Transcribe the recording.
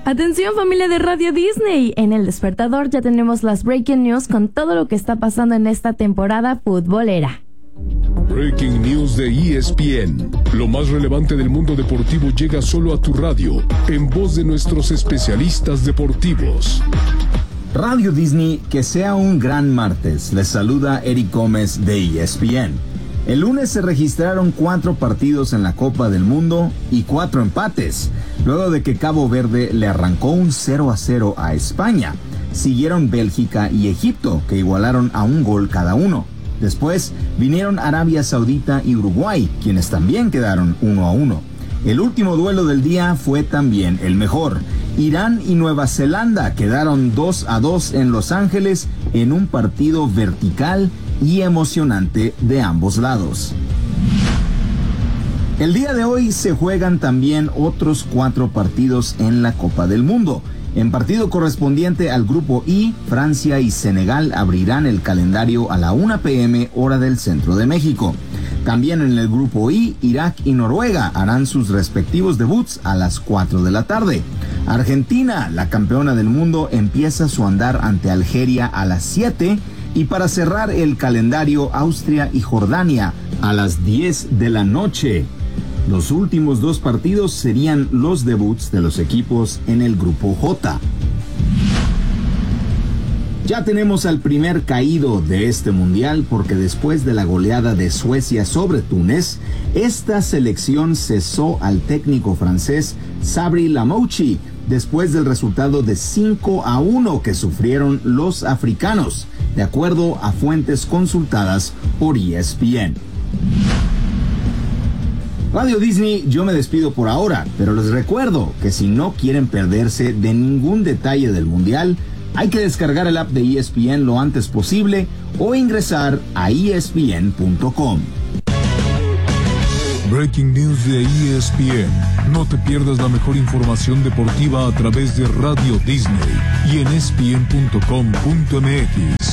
Atención familia de Radio Disney, en El Despertador ya tenemos las Breaking News con todo lo que está pasando en esta temporada futbolera. Breaking News de ESPN. Lo más relevante del mundo deportivo llega solo a tu radio, en voz de nuestros especialistas deportivos. Radio Disney, que sea un gran martes. Les saluda Eric Gómez de ESPN. El lunes se registraron 4 partidos en la Copa del Mundo y 4 empates, luego de que Cabo Verde le arrancó un 0-0 a España. Siguieron Bélgica y Egipto, que igualaron a 1 gol cada uno. Después vinieron Arabia Saudita y Uruguay, quienes también quedaron 1-1. El último duelo del día fue también el mejor. Irán y Nueva Zelanda quedaron 2-2 en Los Ángeles en un partido vertical y emocionante de ambos lados. El día de hoy se juegan también otros 4 partidos en la Copa del Mundo. En partido correspondiente al Grupo I, Francia y Senegal abrirán el calendario a la 1 p.m. hora del centro de México. También en el Grupo I, Irak y Noruega harán sus respectivos debuts a las 4 de la tarde. Argentina, la campeona del mundo, empieza su andar ante Algeria a las 7. Y para cerrar el calendario, Austria y Jordania a las 10 de la noche. Los últimos 2 partidos serían los debuts de los equipos en el Grupo J. Ya tenemos al primer caído de este mundial porque después de la goleada de Suecia sobre Túnez, esta selección cesó al técnico francés Sabri Lamouchi después del resultado de 5-1 que sufrieron los africanos, de acuerdo a fuentes consultadas por ESPN. Radio Disney, yo me despido por ahora, pero les recuerdo que si no quieren perderse de ningún detalle del mundial, hay que descargar el app de ESPN lo antes posible o ingresar a ESPN.com. Breaking News de ESPN. No te pierdas la mejor información deportiva a través de Radio Disney y en ESPN.com.mx.